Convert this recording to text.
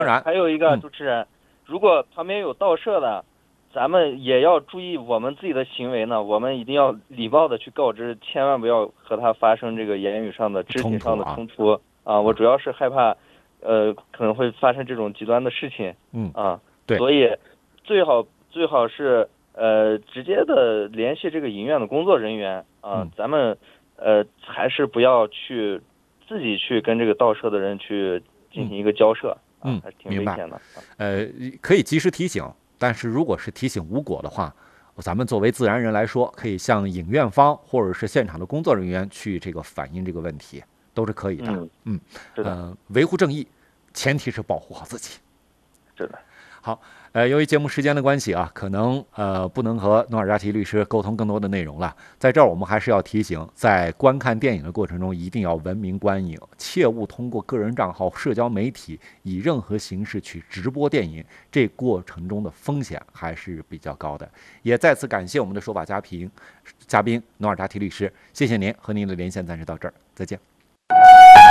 当然， 还有一个主持人，如果旁边有盗摄的，咱们也要注意我们自己的行为呢。我们一定要礼貌的去告知，千万不要和他发生这个言语上的、肢体上的冲突啊！我主要是害怕，可能会发生这种极端的事情。 对， 所以最好是直接的联系这个影院的工作人员啊。咱们还是不要去自己去跟这个盗摄的人去进行一个交涉。还挺危险的。 可以及时提醒，但是如果是提醒无果的话，咱们作为自然人来说，可以向影院方或者是现场的工作人员去这个反映这个问题，都是可以的。 是的。 维护正义，前提是保护好自己。 是的。 好，由于节目时间的关系啊，可能不能和努尔扎提律师沟通更多的内容了。在这儿，我们还是要提醒，在观看电影的过程中，一定要文明观影，切勿通过个人账号、社交媒体以任何形式去直播电影，这过程中的风险还是比较高的。也再次感谢我们的说法嘉宾努尔扎提律师，谢谢您，和您的连线暂时到这儿，再见。